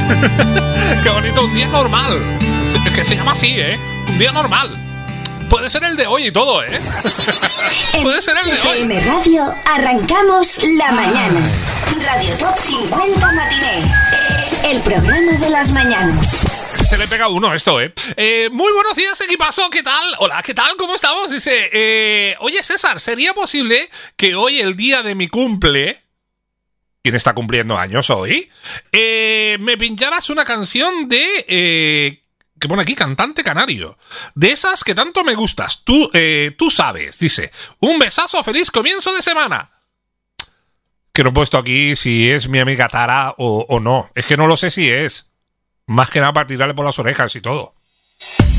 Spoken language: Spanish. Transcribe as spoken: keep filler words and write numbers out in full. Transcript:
Qué bonito, un día normal. Es que se llama así, ¿eh? Un día normal. Puede ser el de hoy y todo, ¿eh? Puede ser el de hoy. En F M Radio arrancamos la mañana. Radio Top cincuenta Matiné. El programa de las mañanas. Se le pega a uno esto, ¿eh? ¿eh? Muy buenos días, equipazo, ¿qué tal? Hola, ¿qué tal? ¿Cómo estamos? Dice, eh, oye, César, ¿sería posible que hoy, el día de mi cumple... ¿Quién está cumpliendo años hoy? Eh, me pincharas una canción de... Eh, que pone aquí, cantante canario. De esas que tanto me gustas. Tú, eh, tú sabes, dice. Un besazo, feliz comienzo de semana. Que no he puesto aquí si es mi amiga Tara o, o no. Es que no lo sé si es. Más que nada para tirarle por las orejas y todo.